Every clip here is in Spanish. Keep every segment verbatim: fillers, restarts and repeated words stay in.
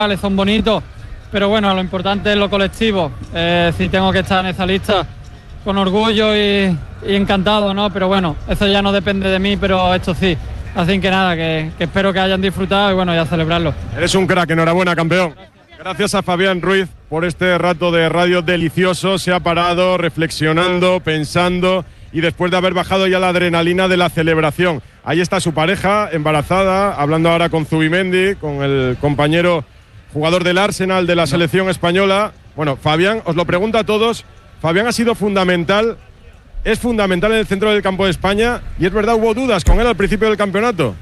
son bonitos, pero bueno, lo importante es lo colectivo. Eh, si tengo que estar en esa lista, con orgullo y, y encantado, ¿no? Pero bueno, eso ya no depende de mí, pero esto sí. Así que nada, que, que espero que hayan disfrutado y bueno, ya celebrarlo. Eres un crack, enhorabuena, campeón. Gracias. Gracias a Fabián Ruiz por este rato de radio delicioso. Se ha parado reflexionando, pensando y después de haber bajado ya la adrenalina de la celebración. Ahí está su pareja embarazada, hablando ahora con Zubimendi, con el compañero jugador del Arsenal de la selección española. Bueno, Fabián, os lo pregunto a todos. Fabián ha sido fundamental, es fundamental en el centro del campo de España y es verdad, hubo dudas con él al principio del campeonato.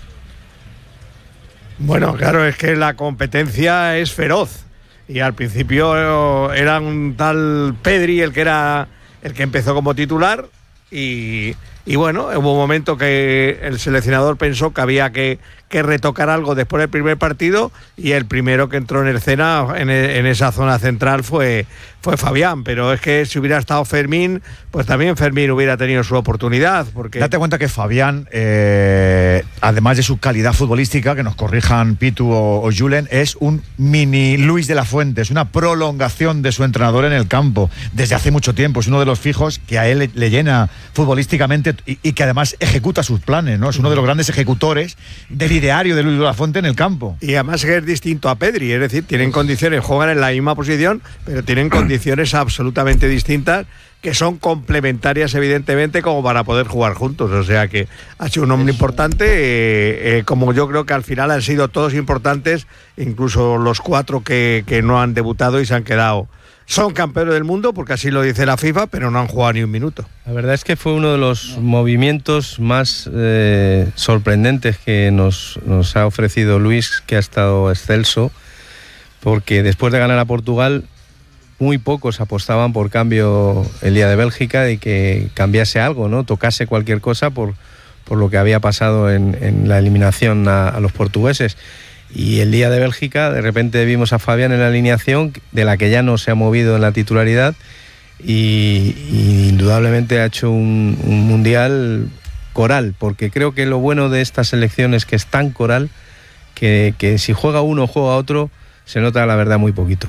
Bueno, claro, es que la competencia es feroz y al principio era un tal Pedri el que era el que empezó como titular y, y bueno, hubo un momento que el seleccionador pensó que había que, que retocar algo después del primer partido y el primero que entró en escena en, en esa zona central fue, fue Fabián, pero es que si hubiera estado Fermín, pues también Fermín hubiera tenido su oportunidad. Porque... Date cuenta que Fabián, eh, además de su calidad futbolística, que nos corrijan Pitu o, o Julen, es un mini Luis de la Fuente, es una prolongación de su entrenador en el campo desde hace mucho tiempo, es uno de los fijos que a él le, le llena futbolísticamente y, y que además ejecuta sus planes, ¿no? Es uno de los grandes ejecutores del ideario de Luis de la Fuente en el campo. Y además que es distinto a Pedri, es decir, tienen condiciones, juegan en la misma posición, pero tienen condiciones absolutamente distintas que son complementarias evidentemente como para poder jugar juntos, o sea que ha sido un hombre importante, eh, eh, como yo creo que al final han sido todos importantes, incluso los cuatro que, que no han debutado y se han quedado. Son campeones del mundo porque así lo dice la FIFA, pero no han jugado ni un minuto. La verdad es que fue uno de los movimientos más eh, sorprendentes que nos, nos ha ofrecido Luis, que ha estado excelso, porque después de ganar a Portugal muy pocos apostaban por cambio el día de Bélgica, de que cambiase algo, ¿no? Tocase cualquier cosa por, por lo que había pasado en, en la eliminación a, a los portugueses. Y el día de Bélgica, de repente vimos a Fabián en la alineación, de la que ya no se ha movido en la titularidad, y, y indudablemente ha hecho un, un mundial coral, porque creo que lo bueno de esta selección es que es tan coral que, que si juega uno o juega otro, se nota la verdad muy poquito.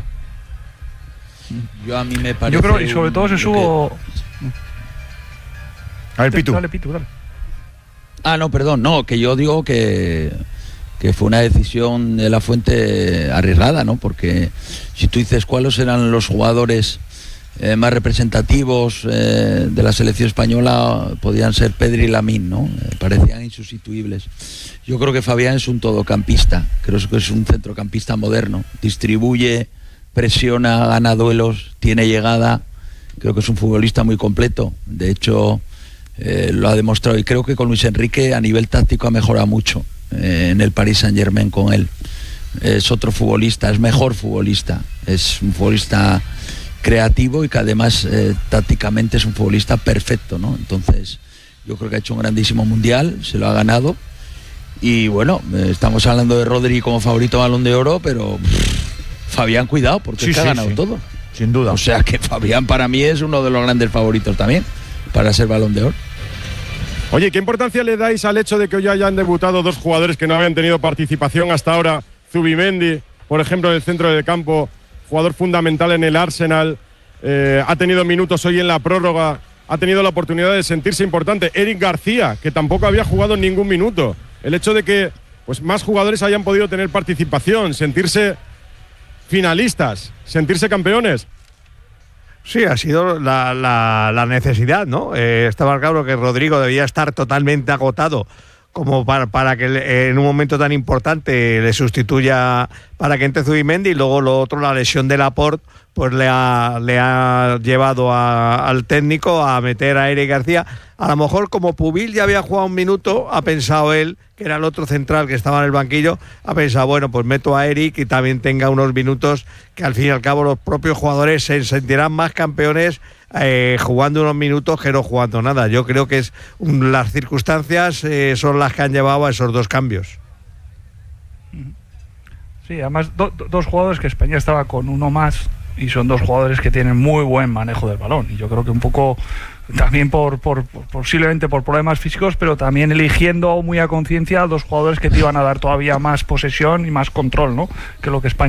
Yo a mí me parece. Yo creo, y sobre todo se subo. Que... A ver, Pitu. Dale, Pitu, dale. Ah, no, perdón, no, que yo digo que, que fue una decisión de la Fuente arriesgada, ¿no? Porque si tú dices cuáles eran los jugadores eh, más representativos eh, de la selección española, podían ser Pedri y Lamine, ¿no? Eh, parecían insustituibles. Yo creo que Fabián es un todocampista, creo que es un centrocampista moderno, distribuye, presiona, gana duelos, tiene llegada, creo que es un futbolista muy completo, de hecho eh, lo ha demostrado y creo que con Luis Enrique a nivel táctico ha mejorado mucho eh, en el Paris Saint-Germain con él. Es otro futbolista, es mejor futbolista, es un futbolista creativo y que además eh, tácticamente es un futbolista perfecto, ¿no? Entonces yo creo que ha hecho un grandísimo mundial, se lo ha ganado y bueno, eh, estamos hablando de Rodri como favorito Balón de Oro, pero pff, Fabián, cuidado, porque sí, es que sí, ha ganado sí. todo. Sin duda. O sea que Fabián para mí es uno de los grandes favoritos también para ser Balón de Oro. Oye, ¿qué importancia le dais al hecho de que hoy hayan debutado dos jugadores que no habían tenido participación hasta ahora? Zubimendi, por ejemplo, en el centro del campo, jugador fundamental en el Arsenal, eh, ha tenido minutos hoy en la prórroga, ha tenido la oportunidad de sentirse importante. Eric García, que tampoco había jugado ningún minuto. El hecho de que pues, más jugadores hayan podido tener participación, sentirse finalistas, sentirse campeones. Sí, ha sido la, la, la necesidad, ¿no? Eh, estaba claro que Rodrigo debía estar totalmente agotado como para, para que le, en un momento tan importante le sustituya para que entre Zubimendi, y luego lo otro, la lesión de Laporte, pues le ha, le ha llevado a, al técnico a meter a Eric García. A lo mejor como Pubil ya había jugado un minuto, ha pensado él, que era el otro central que estaba en el banquillo, ha pensado, bueno, pues meto a Eric y también tenga unos minutos que al fin y al cabo los propios jugadores se sentirán más campeones eh, jugando unos minutos que no jugando nada. Yo creo que es un, las circunstancias eh, son las que han llevado a esos dos cambios. Sí, además do, do, dos jugadores que España estaba con uno más y son dos jugadores que tienen muy buen manejo del balón, y yo creo que un poco también por, por, por posiblemente por problemas físicos, pero también eligiendo muy a conciencia a dos jugadores que te iban a dar todavía más posesión y más control, ¿no? Que lo que España